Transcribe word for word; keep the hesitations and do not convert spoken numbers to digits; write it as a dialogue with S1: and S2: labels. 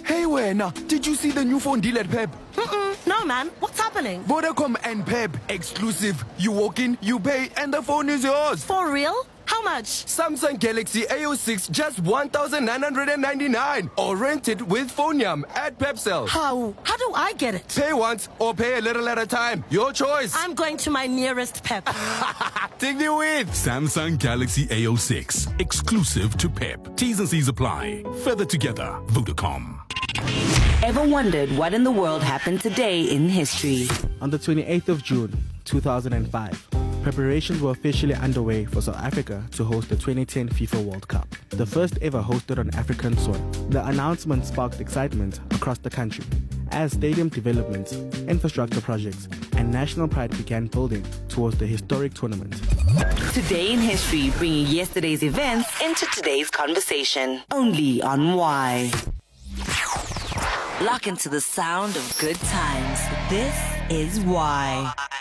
S1: Hey, Wena, did you see the new phone deal at Pep?
S2: Mm-mm, no, man. What's happening?
S1: Vodacom and Pep exclusive. You walk in, you pay, and the phone is yours.
S2: For real? How much?
S1: Samsung Galaxy A O six, just one thousand nine hundred ninety-nine. Or rent it with Phoneyam at Pepcell.
S2: How? How do I get it?
S1: Pay once or pay a little at a time. Your choice.
S2: I'm going to my nearest Pep.
S1: Take me with.
S3: Samsung Galaxy A O six, exclusive to Pep. T's and C's apply. Further together, Vodacom.
S4: Ever wondered what in the world happened today in history?
S5: On the twenty-eighth of June, two thousand five, preparations were officially underway for South Africa to host the twenty ten FIFA World Cup, the first ever hosted on African soil. The announcement sparked excitement across the country as stadium developments, infrastructure projects, and national pride began building towards the historic tournament.
S4: Today in history, bringing yesterday's events into today's conversation. Only on Y. Lock into the sound of good times. This is Y.